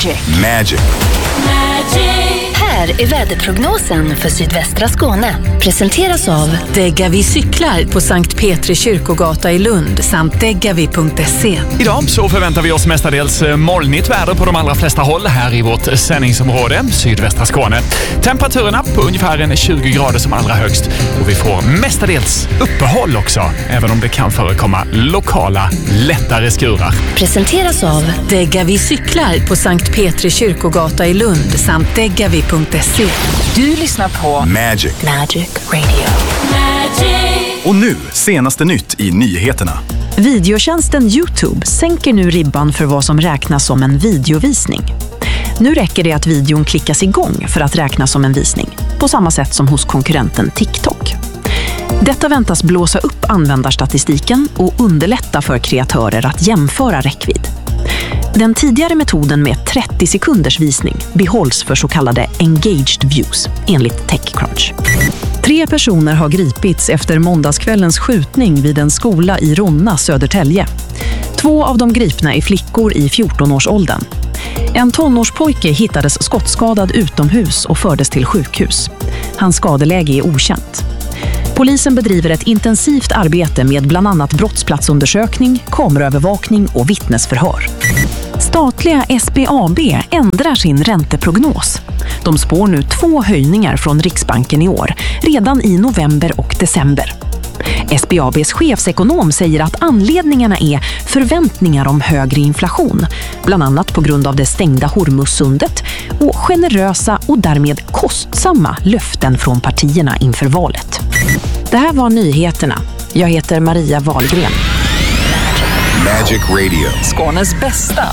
Magic. Här är väderprognosen för sydvästra Skåne. Presenteras av Degavi cyklar på Sankt Petri kyrkogata i Lund samt degavi.se. Idag så förväntar vi oss mestadels molnigt väder på de allra flesta håll här i vårt sändningsområde, sydvästra Skåne. Temperaturerna på ungefär 20 grader som allra högst och vi får mestadels uppehåll också, även om det kan förekomma lokala lättare skurar. Presenteras av Degavi cyklar på Sankt Petri kyrkogata i Lund samt degavi.se. Du lyssnar på Magic. Radio. Och nu, senaste nytt i nyheterna. Videotjänsten YouTube sänker nu ribban för vad som räknas som en videovisning. Nu räcker det att videon klickas igång för att räknas som en visning, på samma sätt som hos konkurrenten TikTok. Detta väntas blåsa upp användarstatistiken och underlätta för kreatörer att jämföra räckvidd. Den tidigare metoden med 30 sekunders visning behålls för så kallade engaged views, enligt TechCrunch. 3 personer har gripits efter måndagskvällens skjutning vid en skola i Ronna, Södertälje. 2 av de gripna är flickor i 14-årsåldern. En tonårspojke hittades skottskadad utomhus och fördes till sjukhus. Hans skadeläge är okänt. Polisen bedriver ett intensivt arbete med bland annat brottsplatsundersökning, kameraövervakning och vittnesförhör. Statliga SBAB ändrar sin ränteprognos. De spår nu 2 höjningar från Riksbanken i år, redan i november och december. SBABs chefsekonom säger att anledningarna är förväntningar om högre inflation, bland annat på grund av det stängda Hormuzsundet och generösa och därmed kostsamma löften från partierna inför valet. Det här var nyheterna. Jag heter Maria Wahlgren. Magic Radio. Skånes bästa